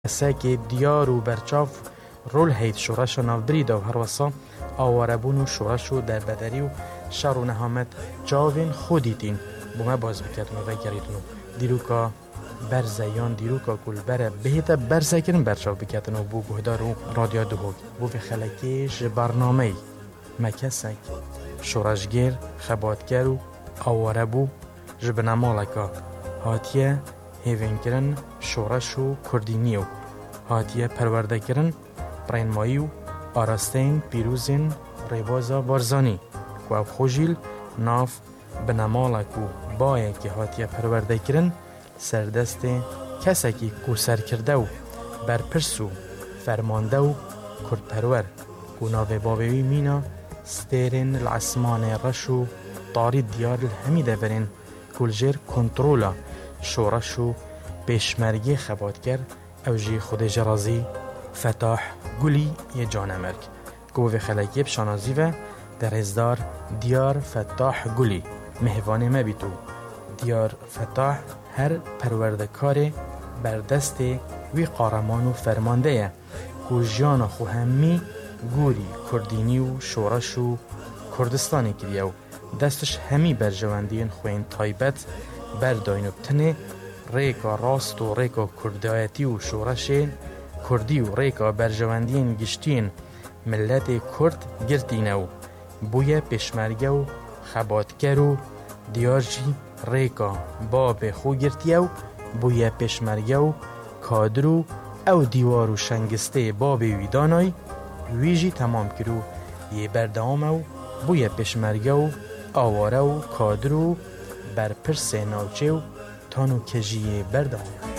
ساکی دیار و برچاف رول هید شورش نافبری و هر وسا آواربون و شورش و دربدری و شر و نهامت جاوین خودیتین بومه باز بکردن و گریدن دیروکا برزیان دیروکا کل بره بهیتا برزه کرن برچاف بکردن و بو گهدار و رادیو دوهوگ بو به خلکیش برنامه مکسک شورشگیر خباتگر و آواربو جبنامالکا هاتیه هیوین کرن شورش و کردینی و هاتیه پرورده کرن برینمایی و آراستین پیروزین ریبازا بارزانی و او خوشیل ناف بنامالک و بایه که هاتیه پرورده کرن سردست کسکی کو سر کرده و برپرس و فرمانده و کردپرور و ناوه بابوی مینا ستیرین العسمان رش و طاری دیار الهمیده برین کلجر کنترولا شورش و پیشمرگی خباتگر او جی خود جرازی فتاح گلی یه جانمرگ گوه خلقی بشانازی و در ازدار دیار فتاح گلی مهوانه مبیتو دیار فتاح هر پروردکار بردست وی قارمان و فرمانده که جان خو همی گوری کردینی و شورش و کردستانی کریه و دستش همی برجواندین خوین تایبت برداین و بتنه ریکا راست و ریکا کردایتی و شورش کردی و ریکا برجواندین گشتین ملت کرد گرتینه و بوی پیشمرگه و خباتگر و دیارجی ریکا باب خو گرتیه و بوی پیشمرگه و کادرو او دیوار و شنگسته باب ویدانای ویجی تمام کرو یه بردامه و بوی پیشمرگه و آواره و کادرو بر پرس ناوچه و تانو کجیه بردامه